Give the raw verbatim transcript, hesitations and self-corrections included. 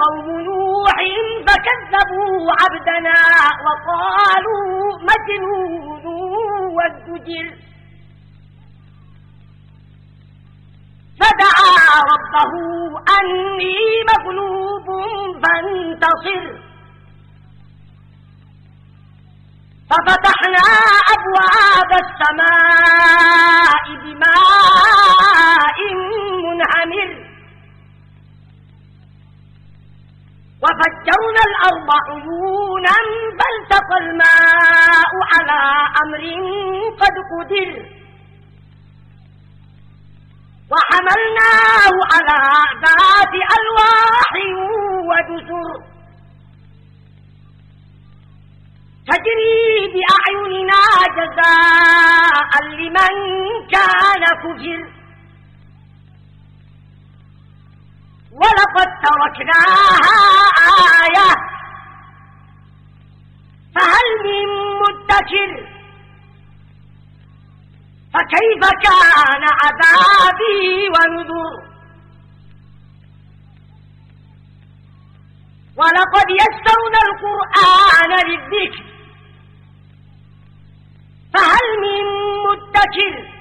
قوم نوح فكذبوا عبدنا وقالوا مجنون وازدجر فدعا ربه أني مغلوب فانتصر ففتحنا أبواب السماء بماء منهمر وفجرنا الأرض عيونا فالتقى الماء على أمر قد قدر وحملناه على ذات ألواح ودسر تجري بأعيننا جزاء لمن كان كفر ولقد تركناها آية فهل من مدكر فكيف كان عذابي ونذر ولقد يسرنا القرآن للذكر فهل من مدكر